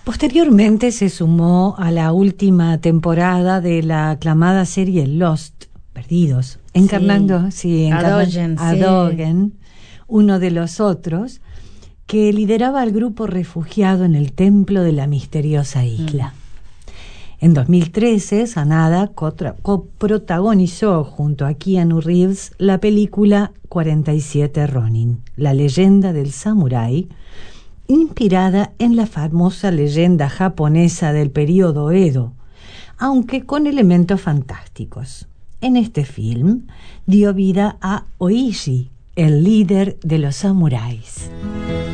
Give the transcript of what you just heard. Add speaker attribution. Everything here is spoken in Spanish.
Speaker 1: Posteriormente se sumó a la última temporada de la aclamada serie Lost, Perdidos, encarnando a Dogen, uno de los otros, que lideraba al grupo refugiado en el templo de la misteriosa isla. En 2013, Sanada coprotagonizó junto a Keanu Reeves la película 47 Ronin, la leyenda del samurái, inspirada en la famosa leyenda japonesa del período Edo, aunque con elementos fantásticos. En este film dio vida a Oishi, el líder de los samuráis.